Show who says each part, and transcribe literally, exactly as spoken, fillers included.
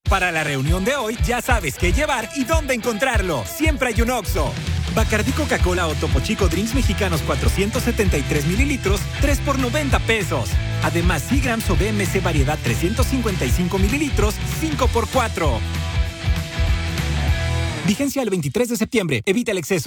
Speaker 1: Para la reunión de hoy, ya sabes qué llevar y dónde encontrarlo. Siempre hay un Oxxo. Bacardí Coca-Cola o Topo Chico Drinks Mexicanos cuatrocientos setenta y tres mililitros, tres por noventa pesos. Además, Seagrams o B M C Variedad trescientos cincuenta y cinco mililitros, cinco por cuatro. Vigencia el veintitrés de septiembre. Evita el exceso.